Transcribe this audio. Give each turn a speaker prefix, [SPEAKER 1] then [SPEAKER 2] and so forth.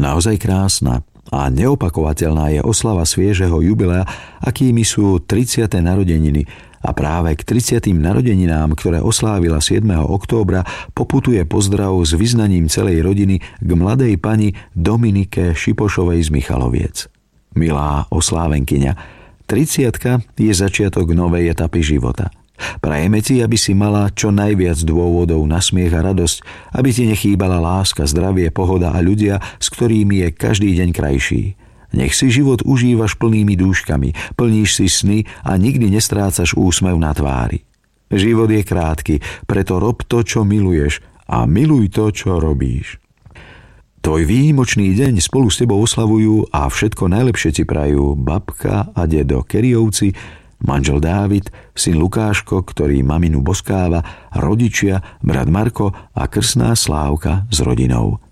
[SPEAKER 1] Naozaj krásna a neopakovateľná je oslava sviežeho jubilea, akými sú 30. narodeniny, a práve k 30. narodeninám, ktoré oslávila 7. októbra, poputuje pozdrav s vyznaním celej rodiny k mladej pani Dominike Šipošovej z Michaloviec. Milá oslávenkyňa, 30. je začiatok novej etapy života. Prajeme ti, aby si mala čo najviac dôvodov na smiech a radosť, aby ti nechýbala láska, zdravie, pohoda a ľudia, s ktorými je každý deň krajší. Nech si život užívaš plnými dúškami, plníš si sny a nikdy nestrácaš úsmev na tvári. Život je krátky, preto rob to, čo miluješ, a miluj to, čo robíš. Tvoj výjimočný deň spolu s tebou oslavujú a všetko najlepšie ti prajú babka a dedo Keriovci, manžel Dávid, syn Lukáško, ktorý maminu boskáva, rodičia, brat Marko a krstná Slávka s rodinou.